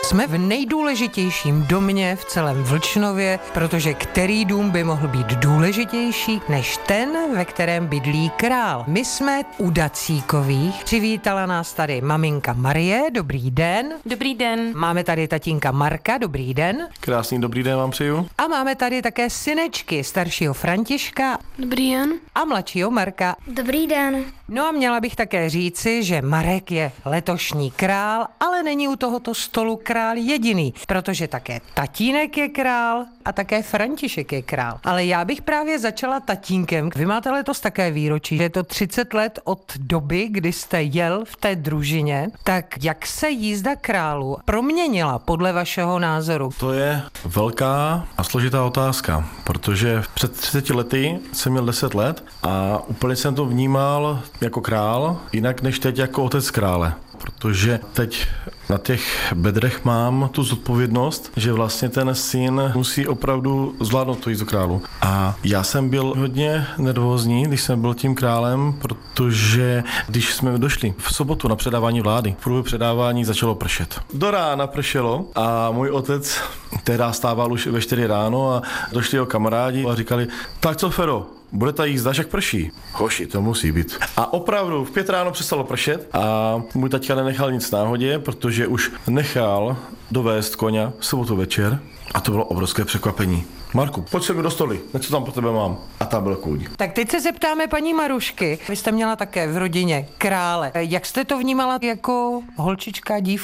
Jsme v nejdůležitějším domě v celém Vlčnově, protože který dům by mohl být důležitější než ten, ve kterém bydlí král. My jsme u Dacíkových. Přivítala nás tady maminka Marie, dobrý den. Dobrý den. Máme tady tatínka Marka, dobrý den. Krásný dobrý den vám přeju. A máme tady také synečky, staršího Františka Dobrý den. a mladšího Marka. Dobrý den. No a měla bych také říci, že Marek je letošní král, ale není u tohoto stolu král jediný, protože také tatínek je král a také František je král. Ale já bych právě začala tatínkem. Vy máte letos také výročí, že je to 30 let od doby, kdy jste jel v té družině. Tak jak se jízda králu proměnila podle vašeho názoru? To je velká a složitá otázka, protože před 30 lety jsem měl 10 let a úplně jsem to vnímal jako král, jinak než teď jako otec krále. Protože teď na těch bedrech mám tu zodpovědnost, že vlastně ten syn musí opravdu zvládnout tu jízdu králu. A já jsem byl hodně nervózní, když jsem byl tím králem, protože když jsme došli v sobotu na předávání vlády, v průběhu předávání začalo pršet. Do rána pršelo a můj otec tehdy stával už ve 4 ráno a došli jeho kamarádi a říkali, tak co Fero, bude ta jízda, jak prší. Hoši, to musí být. A opravdu v 5 ráno přestalo pršet a můj taťka nenechal nic náhodě, protože už nechal dovést koně v sobotu večer a to bylo obrovské překvapení. Marku, pojď se mi do stoly, něco tam pro tebe mám. A tam byl kůň. Tak teď se zeptáme paní Marušky. Vy jste měla také v rodině krále. Jak jste to vnímala jako holčička, dívka?